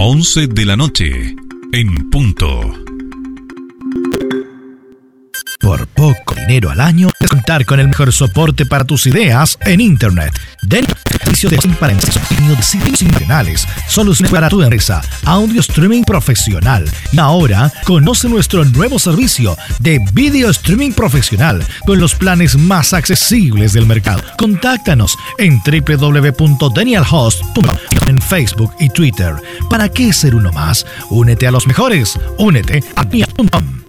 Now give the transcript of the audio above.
11 de la noche, en punto. Por poco dinero al año, es contar con el mejor soporte para tus ideas en Internet. Daniel, servicio de hosting para empresas internacionales, soluciones para tu empresa, audio streaming profesional. Y ahora, conoce nuestro nuevo servicio de video streaming profesional con los planes más accesibles del mercado. Contáctanos en www.danielhost.com, en Facebook y Twitter. ¿Para qué ser uno más? Únete a los mejores. Únete a Pia.com.